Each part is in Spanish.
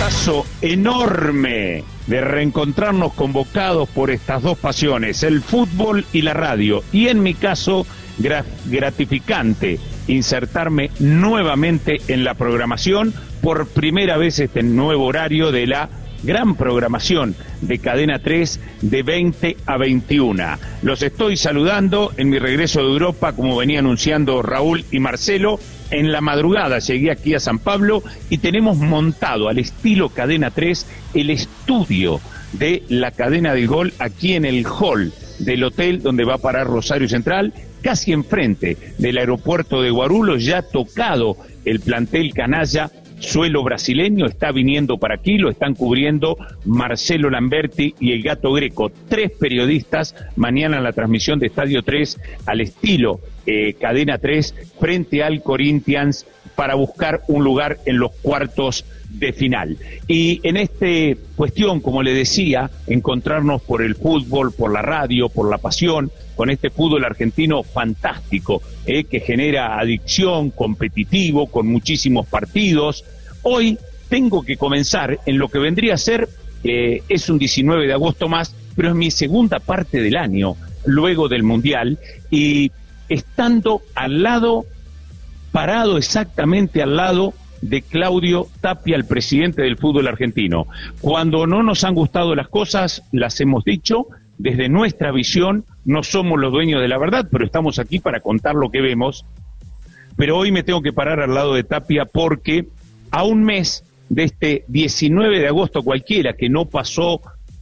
gustazo enorme de reencontrarnos convocados por estas dos pasiones, el fútbol y la radio. Y en mi caso, gratificante insertarme nuevamente en la programación, por primera vez este nuevo horario de la gran programación de Cadena 3 de 20 a 21. Los estoy saludando en mi regreso de Europa, como venía anunciando Raúl y Marcelo. En la madrugada llegué aquí a San Pablo y tenemos montado al estilo Cadena 3 el estudio de la cadena del gol aquí en el hall del hotel donde va a parar Rosario Central, casi enfrente del aeropuerto de Guarulhos. Ya tocado el plantel canalla, suelo brasileño, está viniendo para aquí, lo están cubriendo Marcelo Lamberti y el Gato Greco, 3 periodistas mañana en la transmisión de Estadio 3 al estilo Cadena 3 frente al Corinthians para buscar un lugar en los cuartos de final. Y en esta cuestión, como le decía, encontrarnos por el fútbol, por la radio, por la pasión, con este fútbol argentino fantástico, que genera adicción, competitivo, con muchísimos partidos. Hoy tengo que comenzar en lo que vendría a ser, es un 19 de agosto más, pero es mi segunda parte del año, luego del Mundial, y estando al lado, parado exactamente al lado de Claudio Tapia, el presidente del fútbol argentino. Cuando no nos han gustado las cosas, las hemos dicho, desde nuestra visión, no somos los dueños de la verdad, pero estamos aquí para contar lo que vemos. Pero hoy me tengo que parar al lado de Tapia porque a un mes de este 19 de agosto cualquiera, que no pasó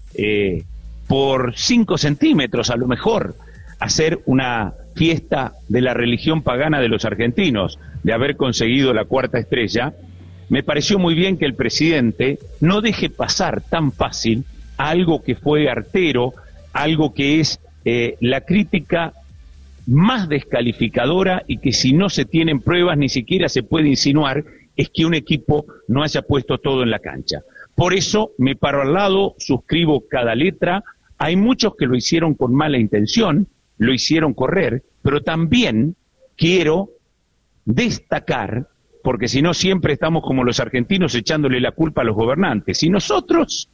por 5 centímetros a lo mejor, hacer una fiesta de la religión pagana de los argentinos, de haber conseguido la 4ª estrella, me pareció muy bien que el presidente no deje pasar tan fácil algo que fue artero, algo que es la crítica más descalificadora y que si no se tienen pruebas ni siquiera se puede insinuar, es que un equipo no haya puesto todo en la cancha. Por eso me paro al lado, suscribo cada letra. Hay muchos que lo hicieron con mala intención, lo hicieron correr, pero también quiero destacar, porque si no siempre estamos como los argentinos echándole la culpa a los gobernantes, y nosotros,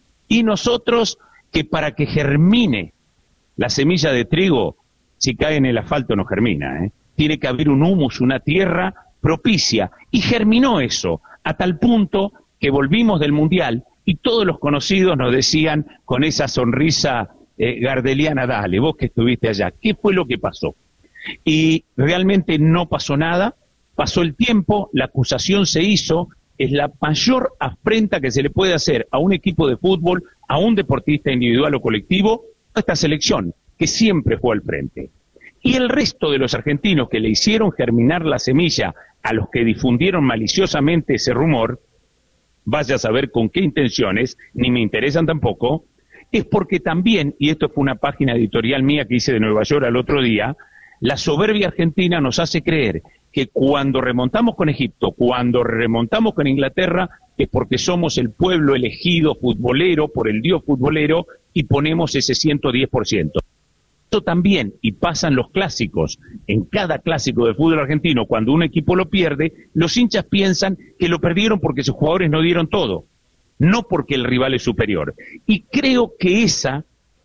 que para que germine la semilla de trigo, si cae en el asfalto no germina, tiene que haber un humus, una tierra propicia, y germinó eso, a tal punto que volvimos del Mundial, y todos los conocidos nos decían con esa sonrisa gardeliana, dale, vos que estuviste allá, ¿qué fue lo que pasó? Y realmente no pasó nada, pasó el tiempo, la acusación se hizo, es la mayor afrenta que se le puede hacer a un equipo de fútbol, a un deportista individual o colectivo, a esta selección, que siempre fue al frente. Y el resto de los argentinos que le hicieron germinar la semilla a los que difundieron maliciosamente ese rumor, vaya a saber con qué intenciones, ni me interesan tampoco, es porque también, y esto fue una página editorial mía que hice de Nueva York al otro día, la soberbia argentina nos hace creer que cuando remontamos con Egipto, cuando remontamos con Inglaterra, es porque somos el pueblo elegido futbolero por el dios futbolero y ponemos ese 110%. Eso también, y pasan los clásicos, en cada clásico de fútbol argentino, cuando un equipo lo pierde, los hinchas piensan que lo perdieron porque sus jugadores no dieron todo, no porque el rival es superior. Y creo que esa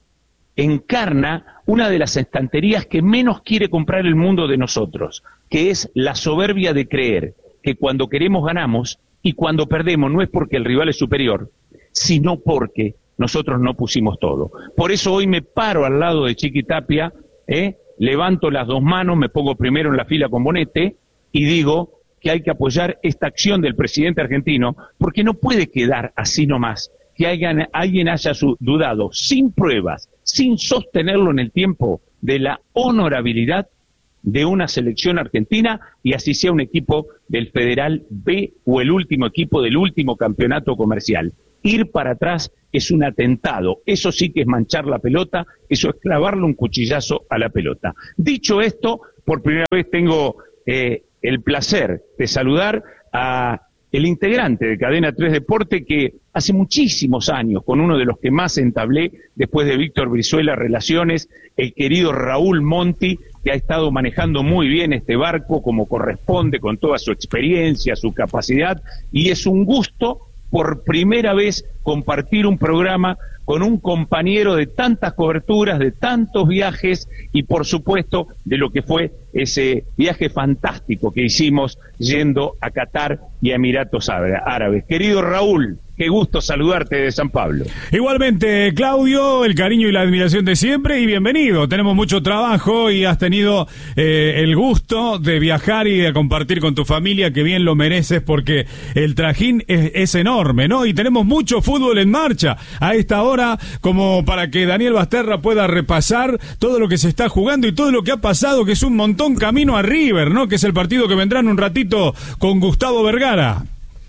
encarna una de las estanterías que menos quiere comprar el mundo de nosotros, que es la soberbia de creer que cuando queremos ganamos y cuando perdemos no es porque el rival es superior, sino porque nosotros no pusimos todo. Por eso hoy me paro al lado de Chiqui Tapia, levanto las 2 manos, me pongo primero en la fila con Bonete y digo que hay que apoyar esta acción del presidente argentino, porque no puede quedar así nomás, que alguien haya dudado sin pruebas, sin sostenerlo en el tiempo, de la honorabilidad de una selección argentina, y así sea un equipo del Federal B o el último equipo del último campeonato comercial. Ir para atrás es un atentado, eso sí que es manchar la pelota, eso es clavarle un cuchillazo a la pelota. Dicho esto, por primera vez tengo el placer de saludar a el integrante de Cadena 3 Deporte, que hace muchísimos años, con uno de los que más entablé después de Víctor Brizuela relaciones, el querido Raúl Monti, que ha estado manejando muy bien este barco como corresponde, con toda su experiencia, su capacidad, y es un gusto por primera vez compartir un programa con un compañero de tantas coberturas, de tantos viajes y por supuesto de lo que fue ese viaje fantástico que hicimos yendo a Qatar y a Emiratos Árabes. Querido Raúl, qué gusto saludarte de San Pablo. Igualmente, Claudio, el cariño y la admiración de siempre y bienvenido. Tenemos mucho trabajo y has tenido el gusto de viajar y de compartir con tu familia, que bien lo mereces porque el trajín es enorme, ¿no? Y tenemos mucho fútbol en marcha a esta hora, como para que Daniel Basterra pueda repasar todo lo que se está jugando y todo lo que ha pasado, que es un montón camino a River, ¿no? Que es el partido que vendrá en un ratito con Gustavo Vergara.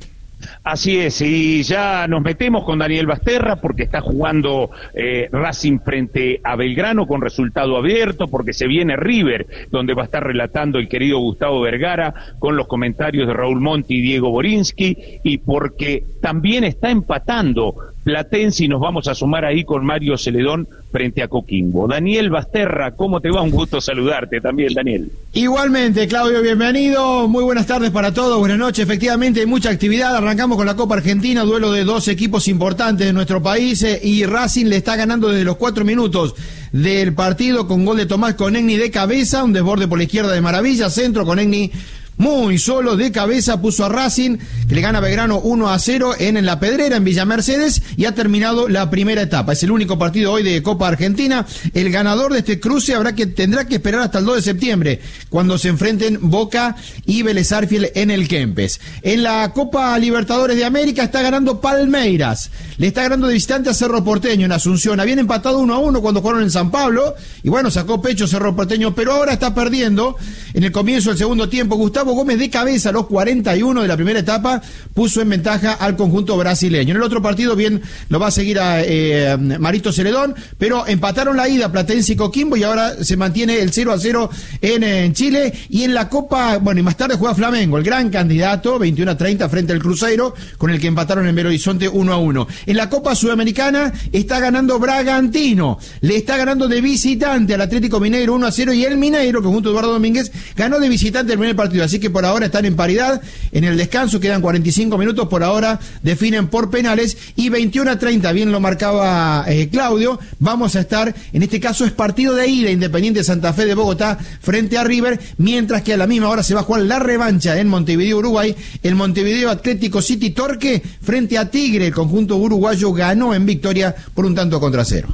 Así es, y ya nos metemos con Daniel Basterra porque está jugando Racing frente a Belgrano con resultado abierto, porque se viene River, donde va a estar relatando el querido Gustavo Vergara con los comentarios de Raúl Monti y Diego Borinsky, y porque también está empatando Platense y nos vamos a sumar ahí con Mario Celedón frente a Coquimbo. Daniel Basterra, ¿cómo te va? Un gusto saludarte también, Daniel. Igualmente, Claudio, bienvenido. Muy buenas tardes para todos, buenas noches. Efectivamente, hay mucha actividad. Arrancamos con la Copa Argentina, duelo de dos equipos importantes de nuestro país, y Racing le está ganando desde los 4 minutos del partido con gol de Tomás Conegni de cabeza, un desborde por la izquierda de maravilla, centro, Conegni muy solo de cabeza puso a Racing, que le gana a Belgrano 1-0 en La Pedrera, en Villa Mercedes, y ha terminado la primera etapa. Es el único partido hoy de Copa Argentina. El ganador de este cruce tendrá que esperar hasta el 2 de septiembre, cuando se enfrenten Boca y Vélez Sarsfield en el Kempes. En la Copa Libertadores de América está ganando Palmeiras, le está ganando de visitante a Cerro Porteño en Asunción. Habían empatado 1-1 cuando jugaron en San Pablo, y bueno, sacó pecho Cerro Porteño, pero ahora está perdiendo en el comienzo del segundo tiempo. Gustavo Gómez de cabeza a los 41 de la primera etapa puso en ventaja al conjunto brasileño. En el otro partido bien lo va a seguir a Marito Celedón, pero empataron la ida Platense y Coquimbo y ahora se mantiene el 0-0 en Chile. Y en la Copa, bueno, y más tarde juega Flamengo, el gran candidato, 21-30 frente al Cruzeiro, con el que empataron en Belo Horizonte 1-1. En la Copa Sudamericana está ganando Bragantino, le está ganando de visitante al Atlético Mineiro 1-0, y el Mineiro, conjunto de Eduardo Domínguez, ganó de visitante el primer partido. Así que por ahora están en paridad. En el descanso quedan 45 minutos, por ahora definen por penales, y 21-30, bien lo marcaba Claudio, vamos a estar, en este caso es partido de ida, Independiente Santa Fe de Bogotá frente a River, mientras que a la misma hora se va a jugar la revancha en Montevideo, Uruguay, el Montevideo Atlético City Torque frente a Tigre. El conjunto uruguayo ganó en victoria por 1-0.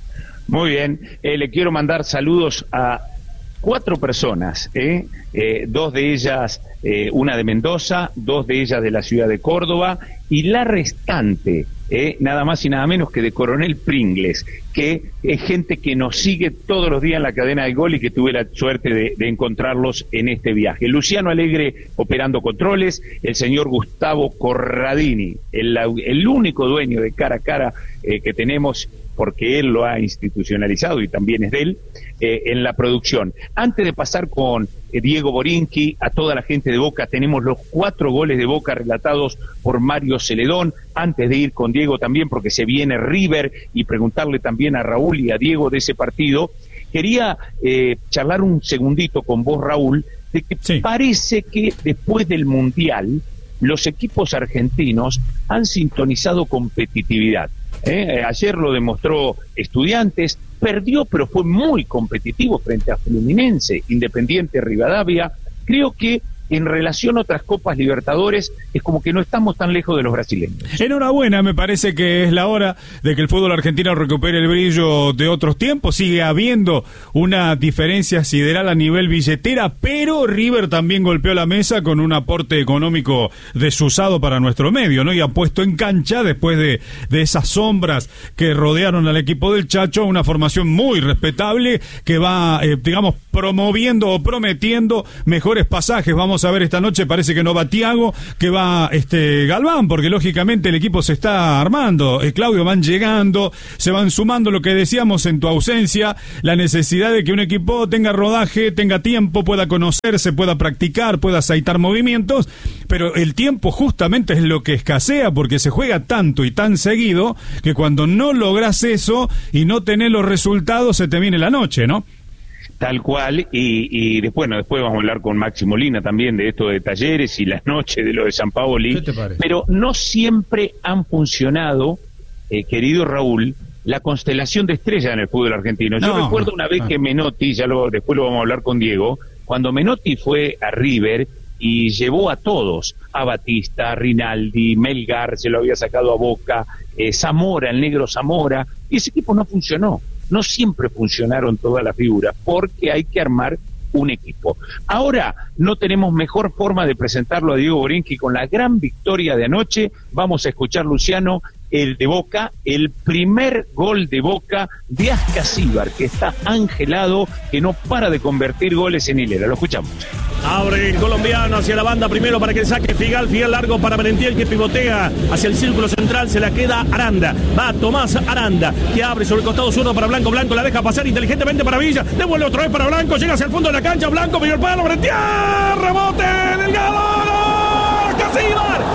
Muy bien, le quiero mandar saludos a 4 personas, 2 de ellas, una de Mendoza, 2 de ellas de la ciudad de Córdoba, y la restante, nada más y nada menos que de Coronel Pringles, que es gente que nos sigue todos los días en la cadena del gol y que tuve la suerte de encontrarlos en este viaje. Luciano Alegre operando controles, el señor Gustavo Corradini, el único dueño de Cara a Cara que tenemos, porque él lo ha institucionalizado y también es de él, en la producción. Antes de pasar con Diego Borinsky, a toda la gente de Boca, tenemos los 4 goles de Boca relatados por Mario Celedón. Antes de ir con Diego también, porque se viene River, y preguntarle también a Raúl y a Diego de ese partido, quería charlar un segundito con vos, Raúl, de que sí, parece que después del Mundial los equipos argentinos han sintonizado competitividad. Ayer lo demostró Estudiantes, perdió, pero fue muy competitivo frente a Fluminense, Independiente Rivadavia. Creo que en relación a otras Copas Libertadores es como que no estamos tan lejos de los brasileños. Enhorabuena, me parece que es la hora de que el fútbol argentino recupere el brillo de otros tiempos. Sigue habiendo una diferencia sideral a nivel billetera, pero River también golpeó la mesa con un aporte económico desusado para nuestro medio, ¿no? Y ha puesto en cancha, después de esas sombras que rodearon al equipo del Chacho, una formación muy respetable que va, promoviendo o prometiendo mejores pasajes. Vamos a ver esta noche, parece que no va Thiago, que va Galván, porque lógicamente el equipo se está armando. Claudio, van llegando, se van sumando, lo que decíamos en tu ausencia, la necesidad de que un equipo tenga rodaje, tenga tiempo, pueda conocerse, pueda practicar, pueda aceitar movimientos, pero el tiempo justamente es lo que escasea, porque se juega tanto y tan seguido que cuando no logras eso y no tenés los resultados se te viene la noche, ¿no? Tal cual, y después vamos a hablar con Maxi Molina también de esto de Talleres y las noches de lo de San Paoli. ¿Qué te parece? Pero no siempre han funcionado, querido Raúl, la constelación de estrellas en el fútbol argentino. Yo recuerdo una vez que Menotti, después lo vamos a hablar con Diego, cuando Menotti fue a River y llevó a todos, a Batista, a Rinaldi, Melgar, se lo había sacado a Boca, Zamora, el negro Zamora, y ese equipo no funcionó. No siempre funcionaron todas las figuras, porque hay que armar un equipo. Ahora no tenemos mejor forma de presentarlo a Diego Borinqui con la gran victoria de anoche. Vamos a escuchar, Luciano, el de Boca, el primer gol de Boca de Ascasíbar, que está angelado, que no para de convertir goles en hilera. Lo escuchamos. Abre el colombiano hacia la banda primero para que saque Figal largo para Merentiel, que pivotea hacia el círculo central, se la queda Aranda, va Tomás Aranda, que abre sobre el costado zurdo para Blanco, Blanco la deja pasar inteligentemente para Villa, devuelve otra vez para Blanco, llega hacia el fondo de la cancha, Blanco, medio el palo, Merentiel, rebote, Delgado, Ascasíbar,